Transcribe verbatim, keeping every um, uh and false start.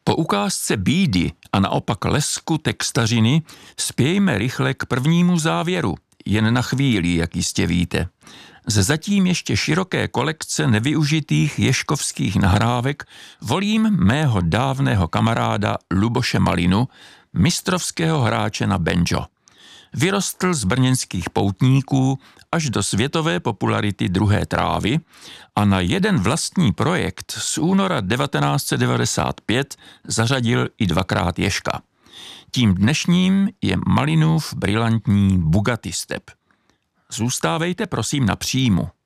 Po ukázce bídy a naopak lesku textařiny spějme rychle k prvnímu závěru, jen na chvíli, jak jistě víte. Ze zatím ještě široké kolekce nevyužitých ježkovských nahrávek volím mého dávného kamaráda Luboše Malinu, mistrovského hráče na banjo. Vyrostl z brněnských poutníků až do světové popularity druhé trávy a na jeden vlastní projekt z února devatenáct set devadesát pět zařadil i dvakrát ježka. Tím dnešním je Malinův brilantní Bugatti Step. Zůstávejte prosím na příjmu.